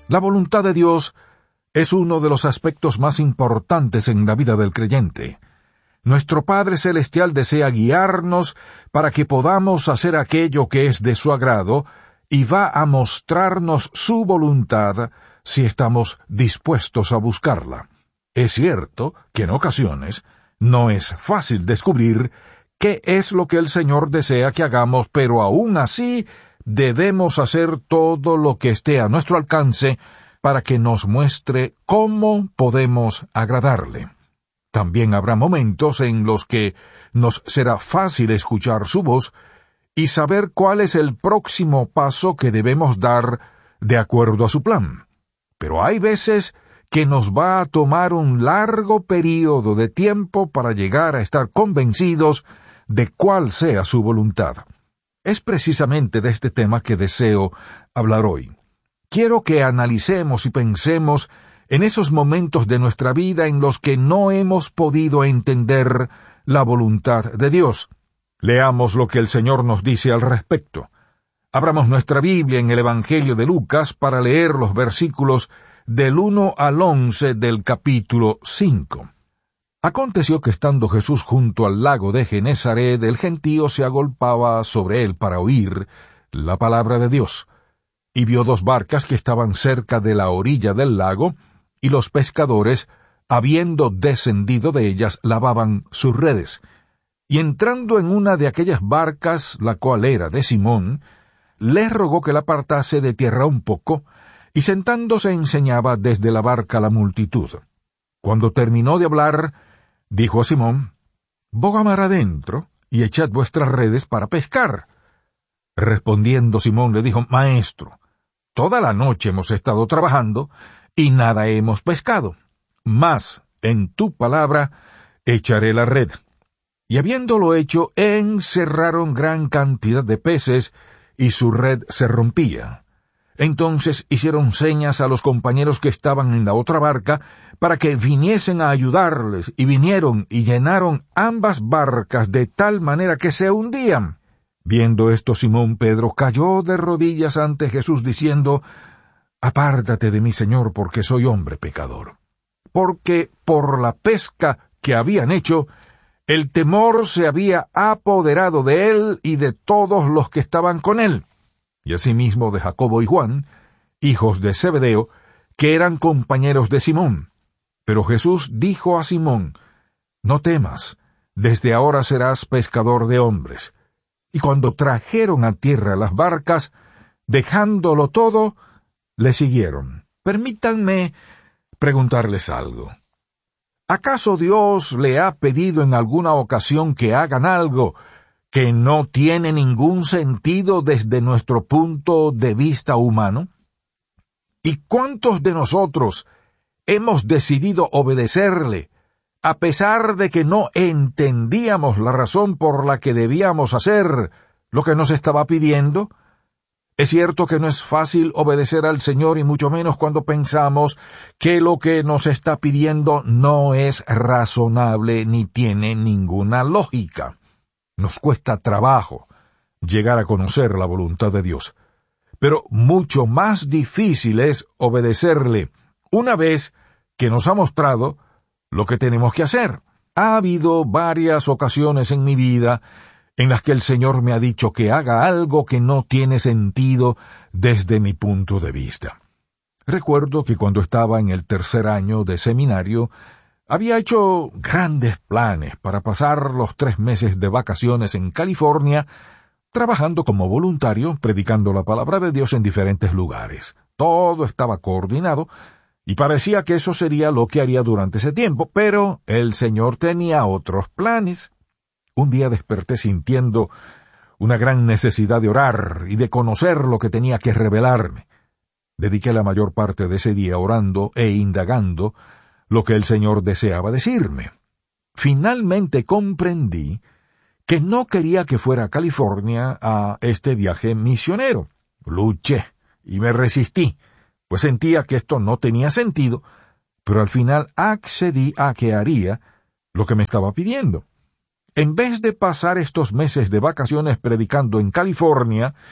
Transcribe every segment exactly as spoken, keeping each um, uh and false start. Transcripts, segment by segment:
La voluntad de Dios es uno de los aspectos más importantes en la vida del creyente. Nuestro Padre Celestial desea guiarnos para que podamos hacer aquello que es de su agrado y va a mostrarnos su voluntad si estamos dispuestos a buscarla. Es cierto que en ocasiones no es fácil descubrir qué es lo que el Señor desea que hagamos, pero aún así debemos hacer todo lo que esté a nuestro alcance para que nos muestre cómo podemos agradarle. También habrá momentos en los que nos será fácil escuchar su voz y saber cuál es el próximo paso que debemos dar de acuerdo a su plan. Pero hay veces que nos va a tomar un largo período de tiempo para llegar a estar convencidos de cuál sea su voluntad. Es precisamente de este tema que deseo hablar hoy. Quiero que analicemos y pensemos en esos momentos de nuestra vida en los que no hemos podido entender la voluntad de Dios. Leamos lo que el Señor nos dice al respecto. Abramos nuestra Biblia en el Evangelio de Lucas para leer los versículos del uno al once del capítulo cinco. Aconteció que estando Jesús junto al lago de Genezaret, el gentío se agolpaba sobre él para oír la palabra de Dios. Y vio dos barcas que estaban cerca de la orilla del lago, y los pescadores, habiendo descendido de ellas, lavaban sus redes. Y entrando en una de aquellas barcas, la cual era de Simón, le rogó que la apartase de tierra un poco, y sentándose enseñaba desde la barca a la multitud. Cuando terminó de hablar, dijo a Simón: «Boga mar adentro, y echad vuestras redes para pescar». Respondiendo Simón le dijo: «Maestro, toda la noche hemos estado trabajando, y nada hemos pescado. Mas, en tu palabra, echaré la red». Y habiéndolo hecho, encerraron gran cantidad de peces, y su red se rompía. Entonces hicieron señas a los compañeros que estaban en la otra barca, para que viniesen a ayudarles, y vinieron y llenaron ambas barcas de tal manera que se hundían. Viendo esto, Simón Pedro cayó de rodillas ante Jesús, diciendo: «Apártate de mí, Señor, porque soy hombre pecador». Porque por la pesca que habían hecho, el temor se había apoderado de él y de todos los que estaban con él, y asimismo de Jacobo y Juan, hijos de Zebedeo, que eran compañeros de Simón. Pero Jesús dijo a Simón: «No temas, desde ahora serás pescador de hombres». Y cuando trajeron a tierra las barcas, dejándolo todo, le siguieron. Permítanme preguntarles algo. ¿Acaso Dios le ha pedido en alguna ocasión que hagan algo que no tiene ningún sentido desde nuestro punto de vista humano? ¿Y cuántos de nosotros hemos decidido obedecerle, a pesar de que no entendíamos la razón por la que debíamos hacer lo que nos estaba pidiendo? Es cierto que no es fácil obedecer al Señor, y mucho menos cuando pensamos que lo que nos está pidiendo no es razonable ni tiene ninguna lógica. Nos cuesta trabajo llegar a conocer la voluntad de Dios. Pero mucho más difícil es obedecerle una vez que nos ha mostrado lo que tenemos que hacer. Ha habido varias ocasiones en mi vida en las que el Señor me ha dicho que haga algo que no tiene sentido desde mi punto de vista. Recuerdo que cuando estaba en el tercer año de seminario, había hecho grandes planes para pasar los tres meses de vacaciones en California, trabajando como voluntario, predicando la palabra de Dios en diferentes lugares. Todo estaba coordinado, y parecía que eso sería lo que haría durante ese tiempo, pero el Señor tenía otros planes. Un día desperté sintiendo una gran necesidad de orar y de conocer lo que tenía que revelarme. Dediqué la mayor parte de ese día orando e indagando lo que el Señor deseaba decirme. Finalmente comprendí que no quería que fuera a California a este viaje misionero. Luché y me resistí, pues sentía que esto no tenía sentido, pero al final accedí a que haría lo que me estaba pidiendo. En vez de pasar estos meses de vacaciones predicando en California,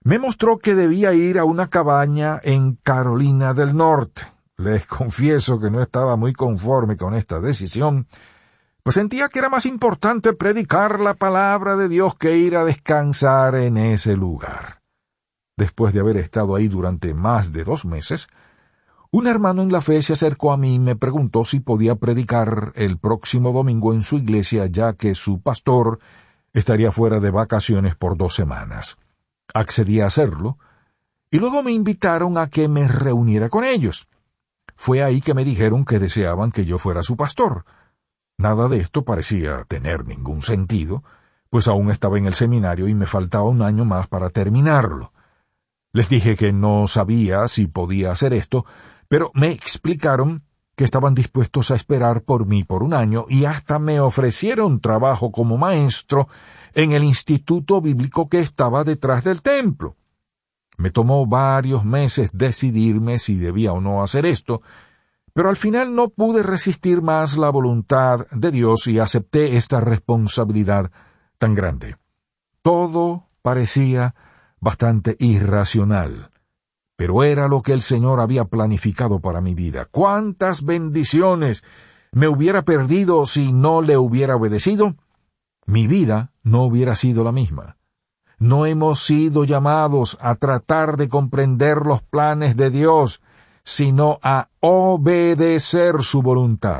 Me mostró que debía ir a una cabaña en Carolina del Norte. Les confieso que no estaba muy conforme con esta decisión, pues sentía que era más importante predicar la palabra de Dios que ir a descansar en ese lugar. Después de haber estado ahí durante más de dos meses, un hermano en la fe se acercó a mí y me preguntó si podía predicar el próximo domingo en su iglesia, ya que su pastor estaría fuera de vacaciones por dos semanas. Accedí a hacerlo, y luego me invitaron a que me reuniera con ellos. Fue ahí que me dijeron que deseaban que yo fuera su pastor. Nada de esto parecía tener ningún sentido, pues aún estaba en el seminario y me faltaba un año más para terminarlo. Les dije que no sabía si podía hacer esto, pero me explicaron que estaban dispuestos a esperar por mí por un año y hasta me ofrecieron trabajo como maestro en el instituto bíblico que estaba detrás del templo. Me tomó varios meses decidirme si debía o no hacer esto, pero al final no pude resistir más la voluntad de Dios y acepté esta responsabilidad tan grande. Todo parecía bastante irracional, pero era lo que el Señor había planificado para mi vida. ¿Cuántas bendiciones me hubiera perdido si no le hubiera obedecido? Mi vida no hubiera sido la misma. No hemos sido llamados a tratar de comprender los planes de Dios, sino a obedecer su voluntad.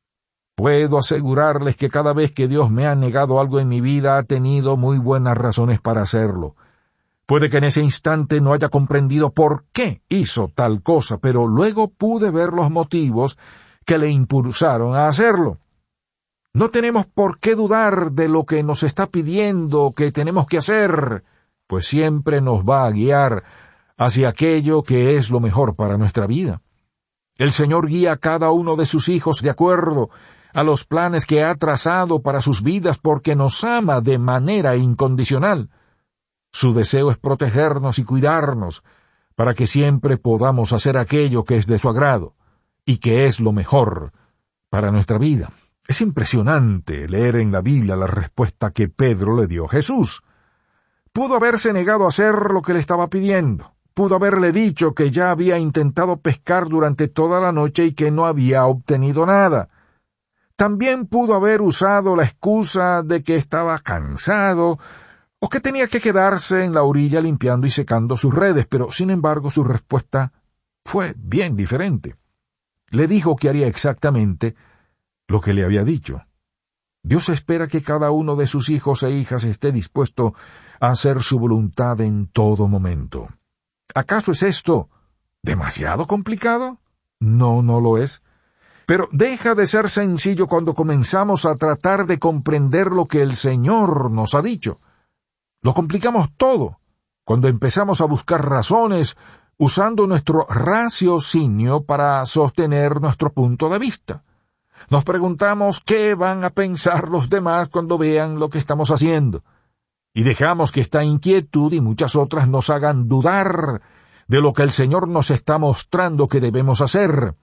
Puedo asegurarles que cada vez que Dios me ha negado algo en mi vida ha tenido muy buenas razones para hacerlo. Puede que en ese instante no haya comprendido por qué hizo tal cosa, pero luego pude ver los motivos que le impulsaron a hacerlo. No tenemos por qué dudar de lo que nos está pidiendo que tenemos que hacer, pues siempre nos va a guiar hacia aquello que es lo mejor para nuestra vida. El Señor guía a cada uno de sus hijos de acuerdo a los planes que ha trazado para sus vidas porque nos ama de manera incondicional. Su deseo es protegernos y cuidarnos para que siempre podamos hacer aquello que es de su agrado y que es lo mejor para nuestra vida. Es impresionante leer en la Biblia la respuesta que Pedro le dio a Jesús. Pudo haberse negado a hacer lo que le estaba pidiendo. Pudo haberle dicho que ya había intentado pescar durante toda la noche y que no había obtenido nada. También pudo haber usado la excusa de que estaba cansado o que tenía que quedarse en la orilla limpiando y secando sus redes, pero sin embargo su respuesta fue bien diferente. Le dijo que haría exactamente lo que le había dicho. Dios espera que cada uno de sus hijos e hijas esté dispuesto a hacer su voluntad en todo momento. ¿Acaso es esto demasiado complicado? No, no lo es. Pero deja de ser sencillo cuando comenzamos a tratar de comprender lo que el Señor nos ha dicho. Lo complicamos todo cuando empezamos a buscar razones usando nuestro raciocinio para sostener nuestro punto de vista. Nos preguntamos qué van a pensar los demás cuando vean lo que estamos haciendo. Y dejamos que esta inquietud y muchas otras nos hagan dudar de lo que el Señor nos está mostrando que debemos hacer.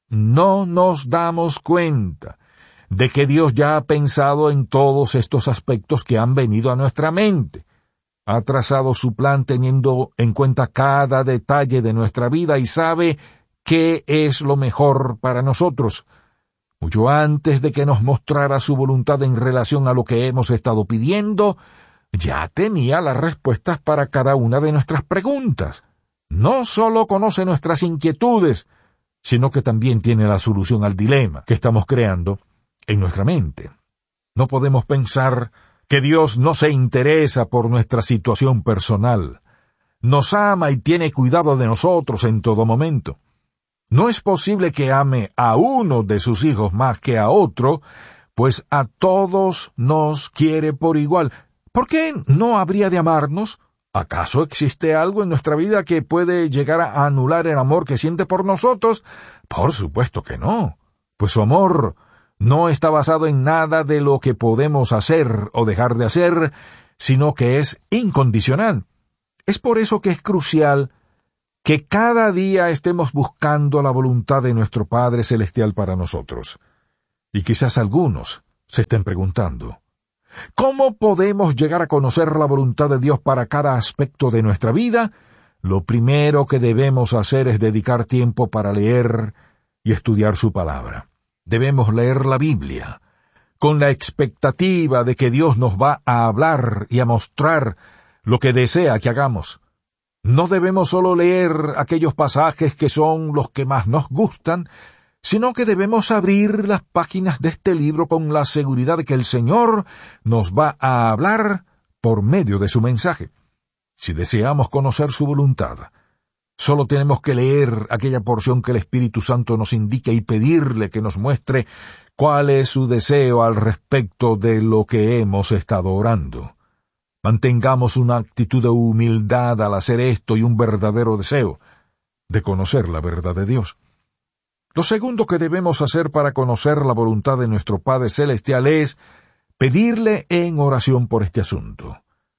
No nos damos cuenta de que Dios ya ha pensado en todos estos aspectos que han venido a nuestra mente. Ha trazado su plan teniendo en cuenta cada detalle de nuestra vida y sabe qué es lo mejor para nosotros. Mucho antes de que nos mostrara su voluntad en relación a lo que hemos estado pidiendo, ya tenía las respuestas para cada una de nuestras preguntas. No solo conoce nuestras inquietudes, sino que también tiene la solución al dilema que estamos creando en nuestra mente. No podemos pensar que Dios no se interesa por nuestra situación personal. Nos ama y tiene cuidado de nosotros en todo momento. No es posible que ame a uno de sus hijos más que a otro, pues a todos nos quiere por igual. ¿Por qué no habría de amarnos? ¿Acaso existe algo en nuestra vida que puede llegar a anular el amor que siente por nosotros? Por supuesto que no, pues su amor no está basado en nada de lo que podemos hacer o dejar de hacer, sino que es incondicional. Es por eso que es crucial que cada día estemos buscando la voluntad de nuestro Padre Celestial para nosotros. Y quizás algunos se estén preguntando, ¿Cómo podemos llegar a conocer la voluntad de Dios para cada aspecto de nuestra vida? Lo primero que debemos hacer es dedicar tiempo para leer y estudiar su palabra. Debemos leer la Biblia con la expectativa de que Dios nos va a hablar y a mostrar lo que desea que hagamos. No debemos solo leer aquellos pasajes que son los que más nos gustan, sino que debemos abrir las páginas de este libro con la seguridad de que el Señor nos va a hablar por medio de su mensaje. Si deseamos conocer su voluntad, solo tenemos que leer aquella porción que el Espíritu Santo nos indique y pedirle que nos muestre cuál es su deseo al respecto de lo que hemos estado orando. Mantengamos una actitud de humildad al hacer esto y un verdadero deseo de conocer la verdad de Dios. Lo segundo que debemos hacer para conocer la voluntad de nuestro Padre Celestial es pedirle en oración por este asunto.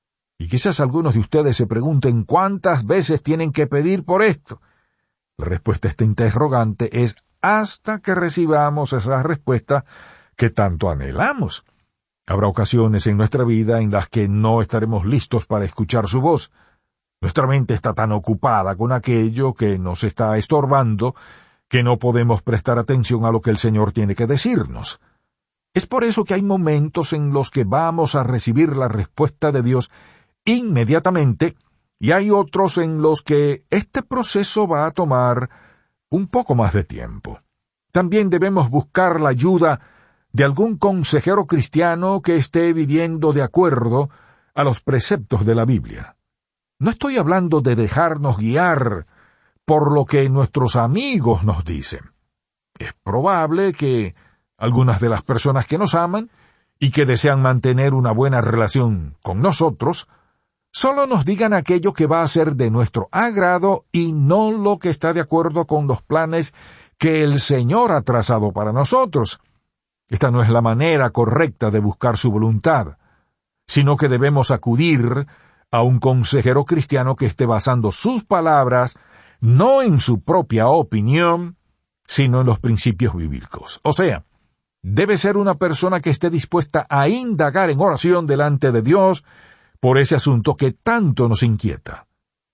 Y quizás algunos de ustedes se pregunten ¿cuántas veces tienen que pedir por esto? La respuesta a esta interrogante es hasta que recibamos esa respuesta que tanto anhelamos. Habrá ocasiones en nuestra vida en las que no estaremos listos para escuchar su voz. Nuestra mente está tan ocupada con aquello que nos está estorbando que no podemos prestar atención a lo que el Señor tiene que decirnos. Es por eso que hay momentos en los que vamos a recibir la respuesta de Dios inmediatamente, y hay otros en los que este proceso va a tomar un poco más de tiempo. También debemos buscar la ayuda de algún consejero cristiano que esté viviendo de acuerdo a los preceptos de la Biblia. No estoy hablando de dejarnos guiar por lo que nuestros amigos nos dicen. Es probable que algunas de las personas que nos aman y que desean mantener una buena relación con nosotros solo nos digan aquello que va a ser de nuestro agrado y no lo que está de acuerdo con los planes que el Señor ha trazado para nosotros. Esta no es la manera correcta de buscar su voluntad, sino que debemos acudir a un consejero cristiano que esté basando sus palabras no en su propia opinión, sino en los principios bíblicos. O sea, debe ser una persona que esté dispuesta a indagar en oración delante de Dios por ese asunto que tanto nos inquieta.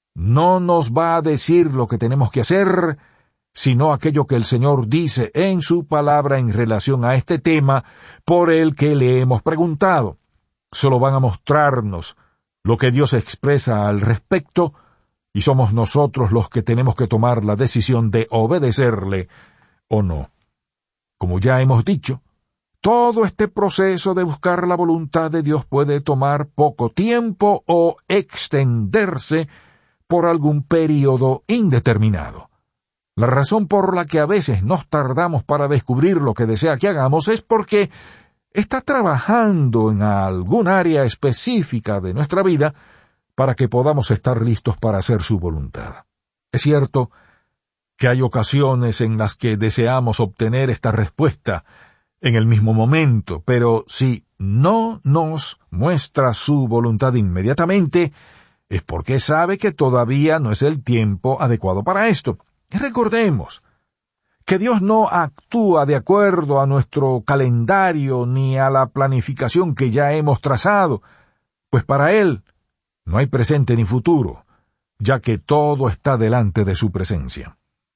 No nos va a decir lo que tenemos que hacer, sino aquello que el Señor dice en su palabra en relación a este tema por el que le hemos preguntado. Solo van a mostrarnos lo que Dios expresa al respecto, y somos nosotros los que tenemos que tomar la decisión de obedecerle o no. Como ya hemos dicho, todo este proceso de buscar la voluntad de Dios puede tomar poco tiempo o extenderse por algún período indeterminado. La razón por la que a veces nos tardamos para descubrir lo que desea que hagamos es porque está trabajando en algún área específica de nuestra vida para que podamos estar listos para hacer su voluntad. Es cierto que hay ocasiones en las que deseamos obtener esta respuesta en el mismo momento, pero si no nos muestra su voluntad inmediatamente, es porque sabe que todavía no es el tiempo adecuado para esto. Y recordemos que Dios no actúa de acuerdo a nuestro calendario ni a la planificación que ya hemos trazado, pues para Él no hay presente ni futuro, ya que todo está delante de su presencia.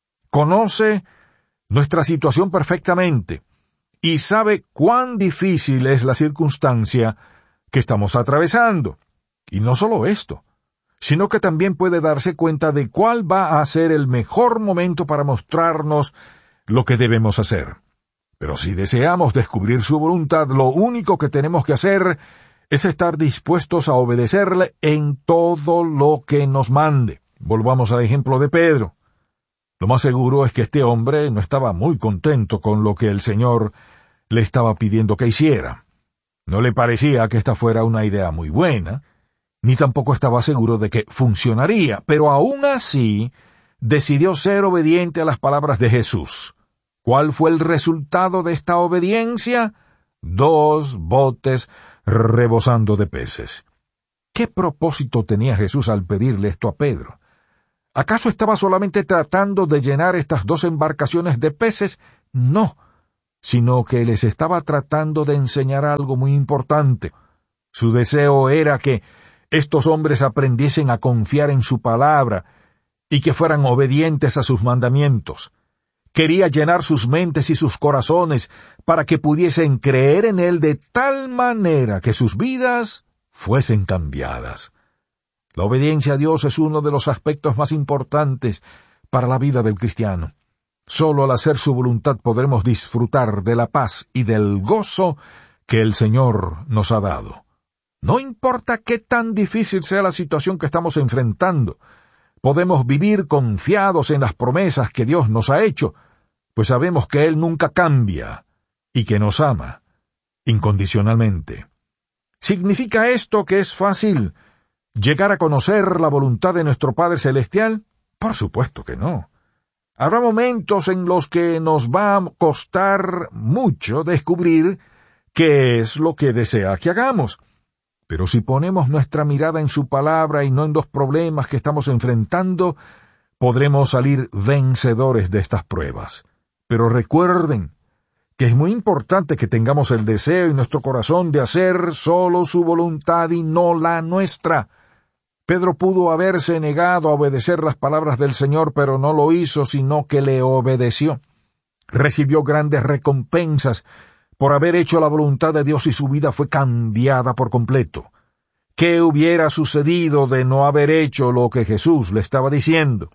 Conoce nuestra situación perfectamente y sabe cuán difícil es la circunstancia que estamos atravesando. Y no solo esto, sino que también puede darse cuenta de cuál va a ser el mejor momento para mostrarnos lo que debemos hacer. Pero si deseamos descubrir su voluntad, lo único que tenemos que hacer es estar dispuestos a obedecerle en todo lo que nos mande. Volvamos al ejemplo de Pedro. Lo más seguro es que este hombre no estaba muy contento con lo que el Señor le estaba pidiendo que hiciera. No le parecía que esta fuera una idea muy buena, ni tampoco estaba seguro de que funcionaría, pero aún así decidió ser obediente a las palabras de Jesús. ¿Cuál fue el resultado de esta obediencia? Dos botes rebosando de peces. ¿Qué propósito tenía Jesús al pedirle esto a Pedro? ¿Acaso estaba solamente tratando de llenar estas dos embarcaciones de peces? No, sino que les estaba tratando de enseñar algo muy importante. Su deseo era que estos hombres aprendiesen a confiar en su palabra y que fueran obedientes a sus mandamientos. Quería llenar sus mentes y sus corazones para que pudiesen creer en Él de tal manera que sus vidas fuesen cambiadas. La obediencia a Dios es uno de los aspectos más importantes para la vida del cristiano. Solo al hacer su voluntad podremos disfrutar de la paz y del gozo que el Señor nos ha dado. No importa qué tan difícil sea la situación que estamos enfrentando, podemos vivir confiados en las promesas que Dios nos ha hecho, pues sabemos que Él nunca cambia y que nos ama incondicionalmente. ¿Significa esto que es fácil llegar a conocer la voluntad de nuestro Padre Celestial? Por supuesto que no. Habrá momentos en los que nos va a costar mucho descubrir qué es lo que desea que hagamos. Pero si ponemos nuestra mirada en su palabra y no en los problemas que estamos enfrentando, podremos salir vencedores de estas pruebas. Pero recuerden que es muy importante que tengamos el deseo en nuestro corazón de hacer solo su voluntad y no la nuestra. Pedro pudo haberse negado a obedecer las palabras del Señor, pero no lo hizo, sino que le obedeció. Recibió grandes recompensas por haber hecho la voluntad de Dios y su vida fue cambiada por completo. ¿Qué hubiera sucedido de no haber hecho lo que Jesús le estaba diciendo?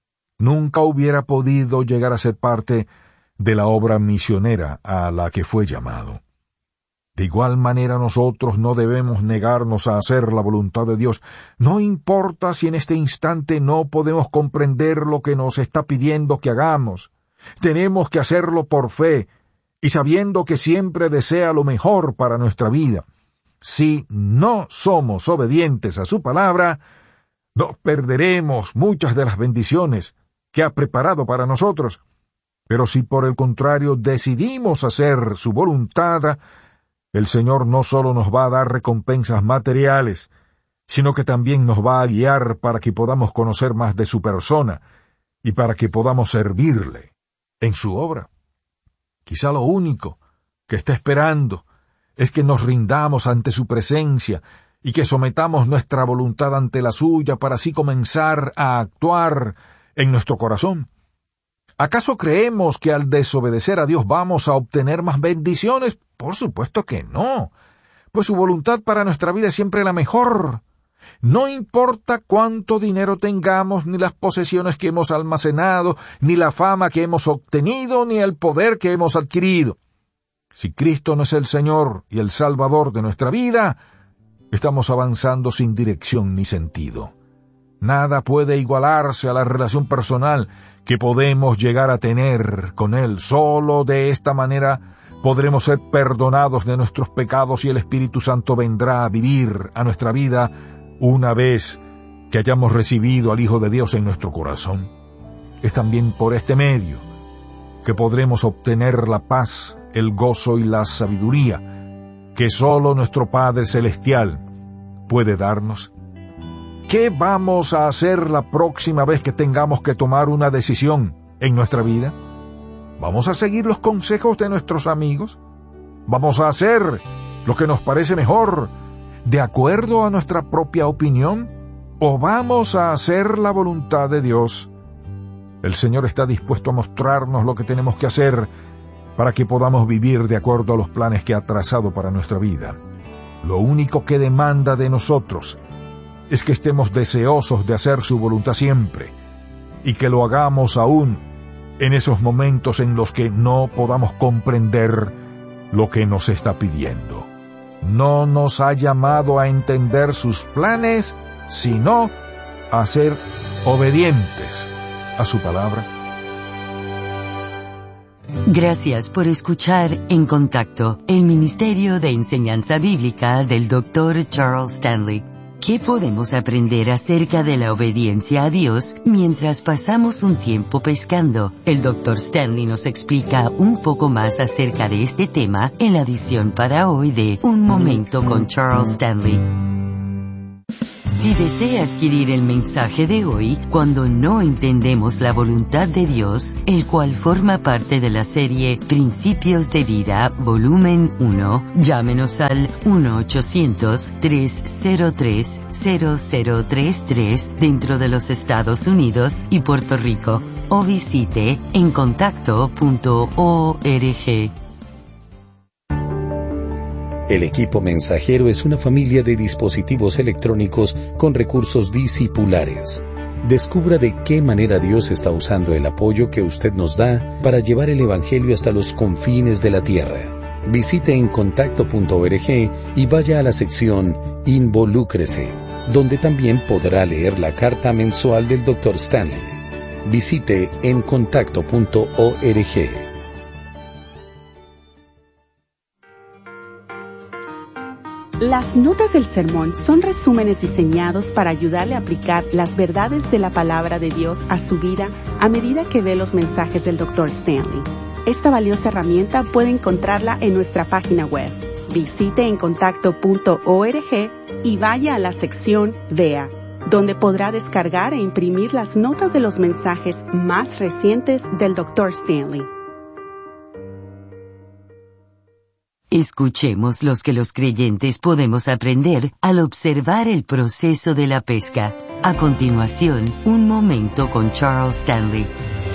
Nunca hubiera podido llegar a ser parte de la obra misionera a la que fue llamado. De igual manera nosotros no debemos negarnos a hacer la voluntad de Dios. No importa si en este instante no podemos comprender lo que nos está pidiendo que hagamos. Tenemos que hacerlo por fe y sabiendo que siempre desea lo mejor para nuestra vida. Si no somos obedientes a su palabra, nos perderemos muchas de las bendiciones que ha preparado para nosotros. Pero si por el contrario decidimos hacer su voluntad, el Señor no solo nos va a dar recompensas materiales, sino que también nos va a guiar para que podamos conocer más de su persona y para que podamos servirle en su obra. Quizá lo único que está esperando es que nos rindamos ante su presencia y que sometamos nuestra voluntad ante la suya para así comenzar a actuar en nuestro corazón. ¿Acaso creemos que al desobedecer a Dios vamos a obtener más bendiciones? Por supuesto que no, pues su voluntad para nuestra vida es siempre la mejor. No importa cuánto dinero tengamos, ni las posesiones que hemos almacenado, ni la fama que hemos obtenido, ni el poder que hemos adquirido. Si Cristo no es el Señor y el Salvador de nuestra vida, estamos avanzando sin dirección ni sentido. Nada puede igualarse a la relación personal que podemos llegar a tener con Él. Solo de esta manera podremos ser perdonados de nuestros pecados y el Espíritu Santo vendrá a vivir a nuestra vida una vez que hayamos recibido al Hijo de Dios en nuestro corazón. Es también por este medio que podremos obtener la paz, el gozo y la sabiduría que solo nuestro Padre Celestial puede darnos. ¿Qué vamos a hacer la próxima vez que tengamos que tomar una decisión en nuestra vida? ¿Vamos a seguir los consejos de nuestros amigos? ¿Vamos a hacer lo que nos parece mejor, de acuerdo a nuestra propia opinión? ¿O vamos a hacer la voluntad de Dios? El Señor está dispuesto a mostrarnos lo que tenemos que hacer para que podamos vivir de acuerdo a los planes que ha trazado para nuestra vida. Lo único que demanda de nosotros es que estemos deseosos de hacer su voluntad siempre, y que lo hagamos aún en esos momentos en los que no podamos comprender lo que nos está pidiendo. No nos ha llamado a entender sus planes, sino a ser obedientes a su palabra. Gracias por escuchar En Contacto, el Ministerio de Enseñanza Bíblica del doctor Charles Stanley. ¿Qué podemos aprender acerca de la obediencia a Dios mientras pasamos un tiempo pescando? El doctor Stanley nos explica un poco más acerca de este tema en la edición para hoy de Un Momento con Charles Stanley. Si desea adquirir el mensaje de hoy, Cuando no entendemos la voluntad de Dios, el cual forma parte de la serie Principios de Vida, volumen uno, llámenos al uno ochocientos, tres cero tres, cero cero tres tres dentro de los Estados Unidos y Puerto Rico, o visite en contacto punto org. El equipo mensajero es una familia de dispositivos electrónicos con recursos discipulares. Descubra de qué manera Dios está usando el apoyo que usted nos da para llevar el Evangelio hasta los confines de la tierra. Visite en contacto punto org y vaya a la sección Involúcrese, donde también podrá leer la carta mensual del doctor Stanley. Visite en contacto punto org. Las notas del sermón son resúmenes diseñados para ayudarle a aplicar las verdades de la palabra de Dios a su vida a medida que ve los mensajes del doctor Stanley. Esta valiosa herramienta puede encontrarla en nuestra página web. Visite en contacto punto org y vaya a la sección Vea, donde podrá descargar e imprimir las notas de los mensajes más recientes del doctor Stanley. Escuchemos los que los creyentes podemos aprender al observar el proceso de la pesca. A continuación, un momento con Charles Stanley.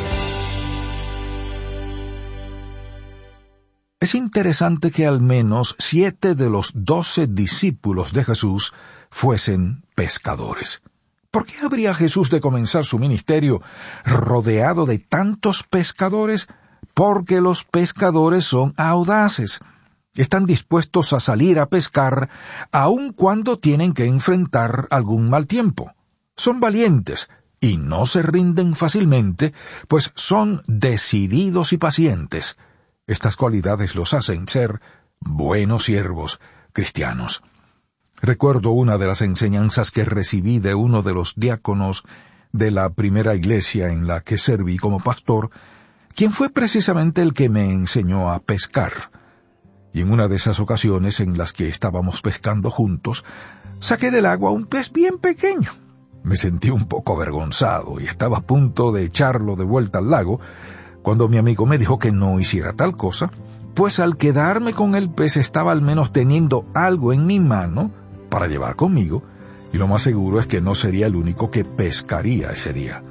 Es interesante que al menos siete de los doce discípulos de Jesús fuesen pescadores. ¿Por qué habría Jesús de comenzar su ministerio rodeado de tantos pescadores? Porque los pescadores son audaces. Están dispuestos a salir a pescar aun cuando tienen que enfrentar algún mal tiempo. Son valientes y no se rinden fácilmente, pues son decididos y pacientes. Estas cualidades los hacen ser buenos siervos cristianos. Recuerdo una de las enseñanzas que recibí de uno de los diáconos de la primera iglesia en la que serví como pastor, quien fue precisamente el que me enseñó a pescar. Y en una de esas ocasiones en las que estábamos pescando juntos, saqué del agua un pez bien pequeño. Me sentí un poco avergonzado y estaba a punto de echarlo de vuelta al lago, cuando mi amigo me dijo que no hiciera tal cosa, pues al quedarme con el pez estaba al menos teniendo algo en mi mano para llevar conmigo, y lo más seguro es que no sería el único que pescaría ese día.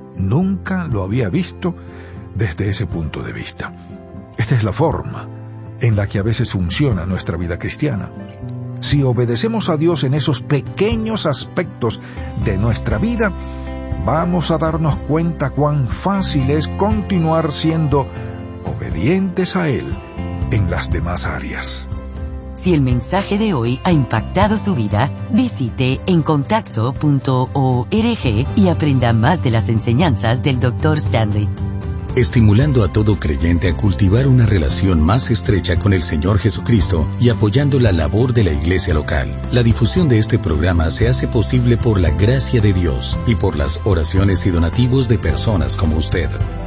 Nunca lo había visto desde ese punto de vista. Esta es la forma en la que a veces funciona nuestra vida cristiana. Si obedecemos a Dios en esos pequeños aspectos de nuestra vida, vamos a darnos cuenta cuán fácil es continuar siendo obedientes a Él en las demás áreas. Si el mensaje de hoy ha impactado su vida, visite en contacto punto org y aprenda más de las enseñanzas del doctor Stanley. Estimulando a todo creyente a cultivar una relación más estrecha con el Señor Jesucristo y apoyando la labor de la iglesia local. La difusión de este programa se hace posible por la gracia de Dios y por las oraciones y donativos de personas como usted.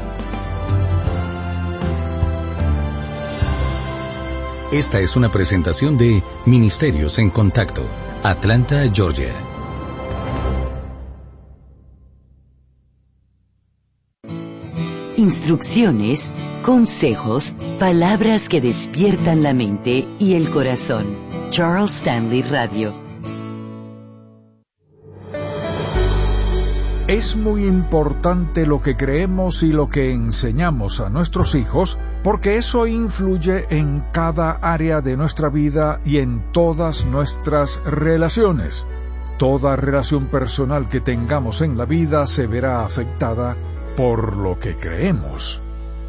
Esta es una presentación de Ministerios en Contacto, Atlanta, Georgia. Instrucciones, consejos, palabras que despiertan la mente y el corazón. Charles Stanley Radio. Es muy importante lo que creemos y lo que enseñamos a nuestros hijos, porque eso influye en cada área de nuestra vida y en todas nuestras relaciones. Toda relación personal que tengamos en la vida se verá afectada por lo que creemos.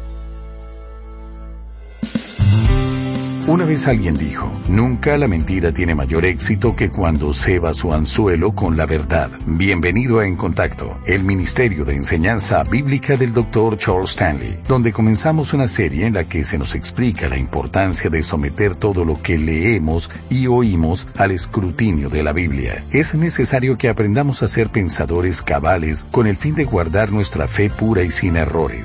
Una vez alguien dijo, nunca la mentira tiene mayor éxito que cuando ceba su anzuelo con la verdad. Bienvenido a En Contacto, el Ministerio de Enseñanza Bíblica del doctor Charles Stanley, donde comenzamos una serie en la que se nos explica la importancia de someter todo lo que leemos y oímos al escrutinio de la Biblia. Es necesario que aprendamos a ser pensadores cabales con el fin de guardar nuestra fe pura y sin errores.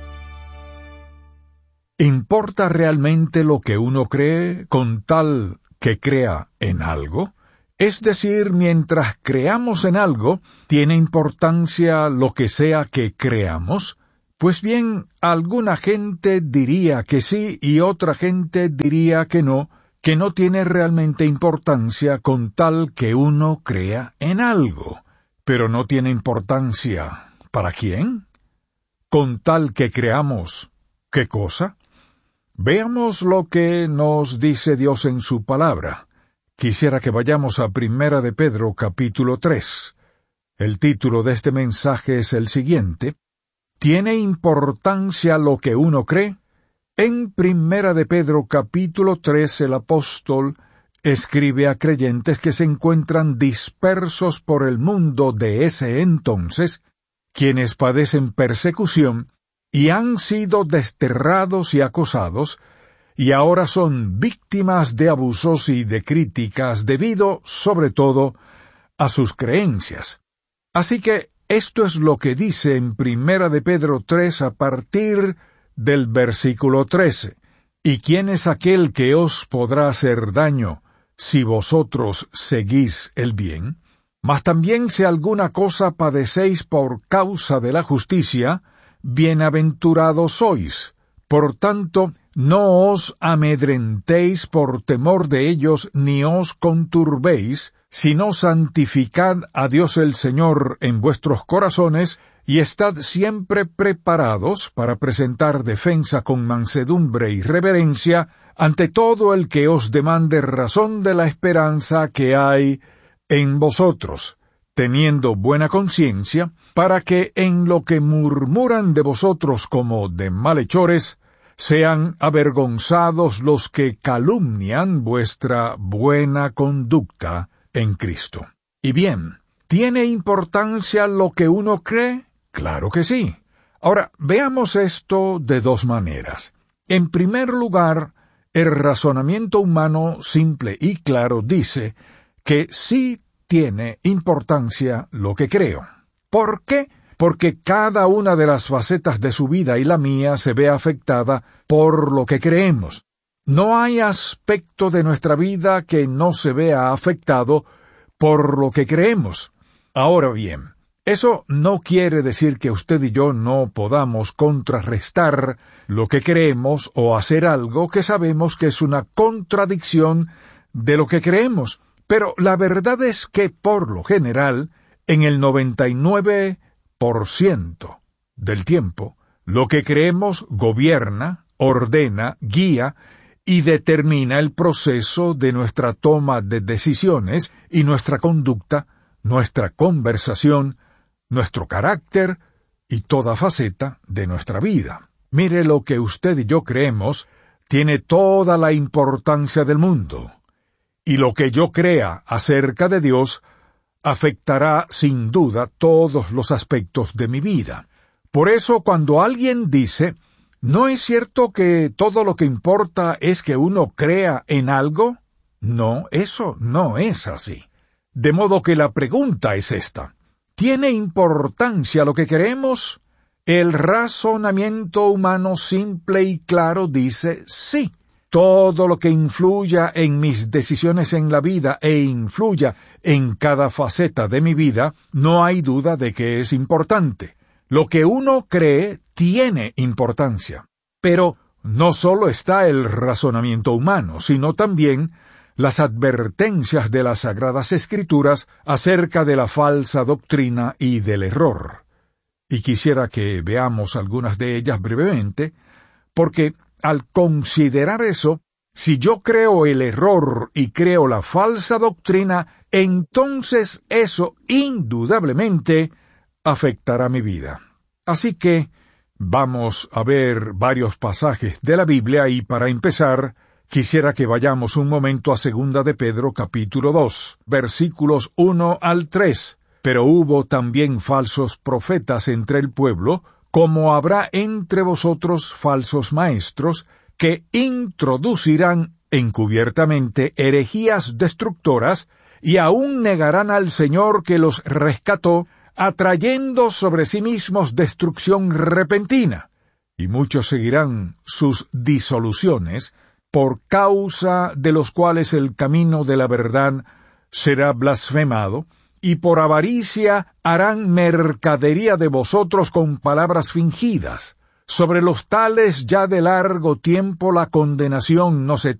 ¿Importa realmente lo que uno cree con tal que crea en algo? Es decir, mientras creamos en algo, ¿tiene importancia lo que sea que creamos? Pues bien, alguna gente diría que sí y otra gente diría que no, que no tiene realmente importancia con tal que uno crea en algo. Pero no tiene importancia ¿para quién? Con tal que creamos, ¿qué cosa? Veamos lo que nos dice Dios en su palabra. Quisiera que vayamos a Primera de Pedro capítulo tres. El título de este mensaje es el siguiente: ¿Tiene importancia lo que uno cree? En Primera de Pedro capítulo tres el apóstol escribe a creyentes que se encuentran dispersos por el mundo de ese entonces, quienes padecen persecución y han sido desterrados y acosados, y ahora son víctimas de abusos y de críticas debido, sobre todo, a sus creencias. Así que esto es lo que dice en Primera de Pedro tres a partir del versículo trece. ¿Y quién es aquel que os podrá hacer daño si vosotros seguís el bien? Mas también si alguna cosa padecéis por causa de la justicia, bienaventurados sois. Por tanto, no os amedrentéis por temor de ellos, ni os conturbéis, sino santificad a Dios el Señor en vuestros corazones, y estad siempre preparados para presentar defensa con mansedumbre y reverencia ante todo el que os demande razón de la esperanza que hay en vosotros, teniendo buena conciencia, para que en lo que murmuran de vosotros como de malhechores, sean avergonzados los que calumnian vuestra buena conducta en Cristo. Y bien, ¿tiene importancia lo que uno cree? Claro que sí. Ahora, veamos esto de dos maneras. En primer lugar, el razonamiento humano simple y claro dice que sí tiene importancia lo que creo. ¿Por qué? Porque cada una de las facetas de su vida y la mía se ve afectada por lo que creemos. No hay aspecto de nuestra vida que no se vea afectado por lo que creemos. Ahora bien, eso no quiere decir que usted y yo no podamos contrarrestar lo que creemos o hacer algo que sabemos que es una contradicción de lo que creemos. Pero la verdad es que, por lo general, en el noventa y nueve por ciento del tiempo, lo que creemos gobierna, ordena, guía y determina el proceso de nuestra toma de decisiones y nuestra conducta, nuestra conversación, nuestro carácter y toda faceta de nuestra vida. Mire, lo que usted y yo creemos tiene toda la importancia del mundo. Y lo que yo crea acerca de Dios afectará sin duda todos los aspectos de mi vida. Por eso, cuando alguien dice, ¿no es cierto que todo lo que importa es que uno crea en algo? No, eso no es así. De modo que la pregunta es esta: ¿tiene importancia lo que creemos? El razonamiento humano simple y claro dice sí. Todo lo que influya en mis decisiones en la vida e influya en cada faceta de mi vida, no hay duda de que es importante. Lo que uno cree tiene importancia. Pero no solo está el razonamiento humano, sino también las advertencias de las Sagradas Escrituras acerca de la falsa doctrina y del error. Y quisiera que veamos algunas de ellas brevemente, porque al considerar eso, si yo creo el error y creo la falsa doctrina, entonces eso indudablemente afectará mi vida. Así que vamos a ver varios pasajes de la Biblia y para empezar, quisiera que vayamos un momento a Segunda de Pedro capítulo dos, versículos uno al tres. Pero hubo también falsos profetas entre el pueblo, como habrá entre vosotros falsos maestros, que introducirán encubiertamente herejías destructoras, y aún negarán al Señor que los rescató, atrayendo sobre sí mismos destrucción repentina. Y muchos seguirán sus disoluciones, por causa de los cuales el camino de la verdad será blasfemado, y por avaricia harán mercadería de vosotros con palabras fingidas. Sobre los tales ya de largo tiempo la condenación no se